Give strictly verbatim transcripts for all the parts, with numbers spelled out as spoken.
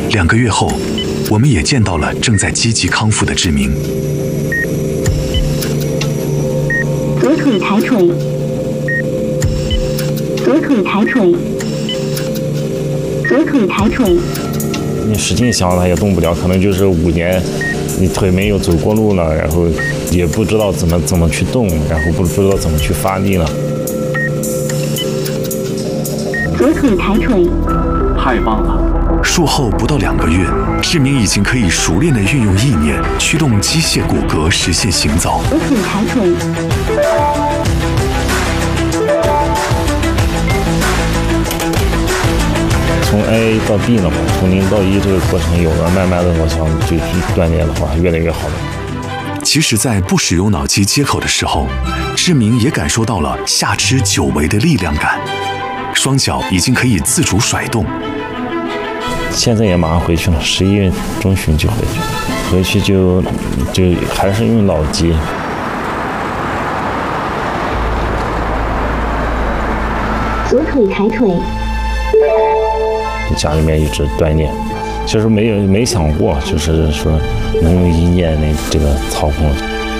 两个月后，我们也见到了正在积极康复的志明。 左腿抬腿，左腿抬腿，左腿抬腿。 你使劲想他也动不了，可能就是五年，你腿没有走过路了，然后也不知道怎么怎么去动，然后不知道怎么去发力了。 左腿抬腿， 太棒了！ 术后不到两个月，志明已经可以熟练地运用意念驱动机械骨骼实现行走。 左腿抬腿， 从 A 到 B 了嘛，从零到一这个过程有了，慢慢的我想就锻炼的话越来越好了。 其实，在不使用脑机接口的时候，志明也感受到了下肢久违的力量感，双脚已经可以自主甩动。 现在也马上回去了，十一月中旬就回去，回去就就还是用脑机。 左腿抬腿， 家里面一直锻炼，其实没有没想过，就是说能用意念那这个操控。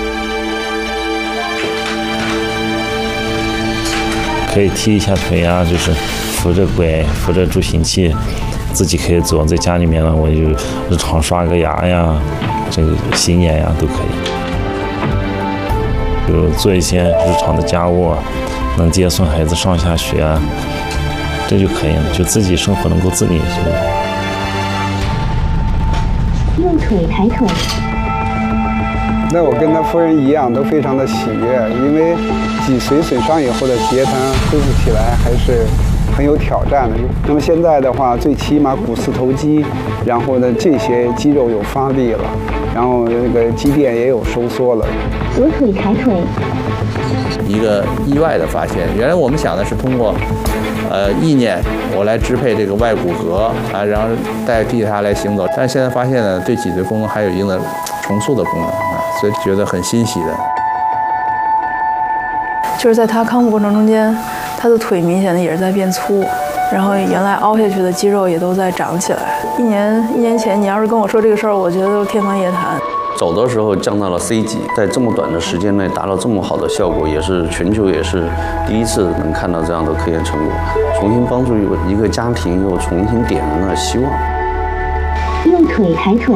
可以踢一下腿啊，就是扶着拐，扶着助行器。自己可以做，在家里面呢，我就日常刷个牙呀，这个洗脸呀都可以，就做一些日常的家务，能接送孩子上下学，这就可以了，就自己生活能够自理。 右腿抬腿。 那我跟他夫人一样，都非常的喜悦，因为脊髓损伤以后的截瘫恢复起来还是很有挑战的。那么现在的话，最起码股四头肌，然后呢这些肌肉有发力了，然后那个肌腱也有收缩了。 左腿抬腿， 一个意外的发现，原来我们想的是通过，呃意念我来支配这个外骨骼啊，然后代替它来行走，但是现在发现呢，对脊椎功能还有一定的重塑的功能啊，所以觉得很欣喜的。 就是在他康复过程中间，他的腿明显的也是在变粗，然后原来凹下去的肌肉也都在长起来。一年一年前，你要是跟我说这个事儿，我觉得都天方夜谭。 走的时候降到了 C 级，在这么短的时间内达到这么好的效果，也是全球也是第一次能看到这样的科研成果，重新帮助一个家庭又重新点燃了希望。 右腿抬腿，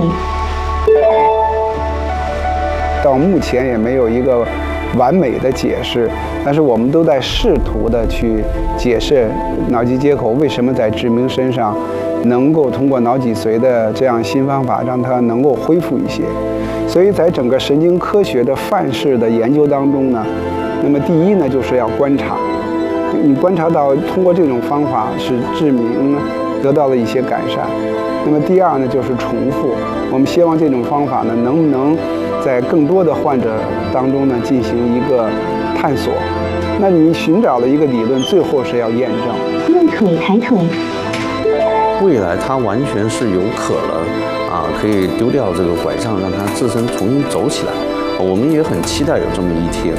到目前也没有一个完美的解释，但是我们都在试图的去解释脑机接口为什么在志明身上能够通过脑脊髓的这样新方法让它能够恢复一些。所以在整个神经科学的范式的研究当中呢，那么第一呢就是要观察，你观察到通过这种方法使志明得到了一些改善。那么第二呢就是重复，我们希望这种方法呢能不能在更多的患者当中呢进行一个探索。那你寻找了一个理论，最后是要验证。 右腿抬腿， 未来它完全是有可能啊，可以丢掉这个拐杖，让它自身重新走起来。我们也很期待有这么一天。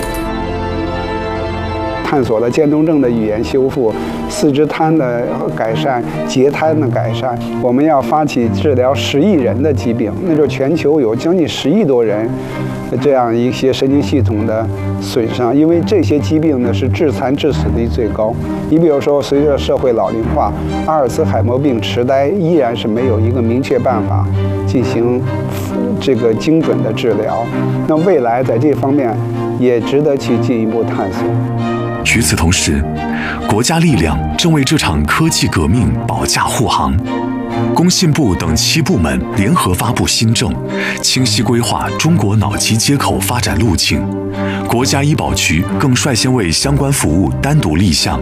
探索了渐冻症的语言修复、四肢瘫的改善、截瘫的改善。我们要发起治疗十亿人的疾病，那就是全球有将近十亿多人这样一些神经系统的损伤，因为这些疾病呢是致残致死率最高。你比如说，随着社会老龄化，阿尔茨海默病、痴呆依然是没有一个明确办法进行这个精准的治疗。那未来在这方面也值得去进一步探索。 与此同时，国家力量正为这场科技革命保驾护航。工信部等七部门联合发布新政，清晰规划中国脑机接口发展路径。国家医保局更率先为相关服务单独立项。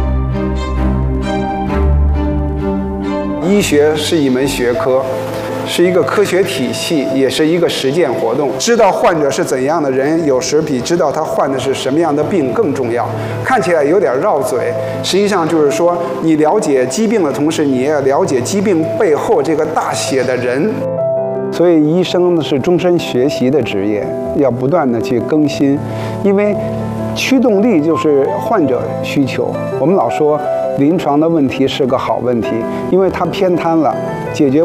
医学是一门学科，是一个科学体系，也是一个实践活动。知道患者是怎样的人，有时比知道他患的是什么样的病更重要。看起来有点绕嘴，实际上就是说，你了解疾病的同时，你也要了解疾病背后这个大写的人。所以，医生呢是终身学习的职业，要不断的去更新，因为驱动力就是患者需求。我们老说临床的问题是个好问题，因为它偏瘫了，解决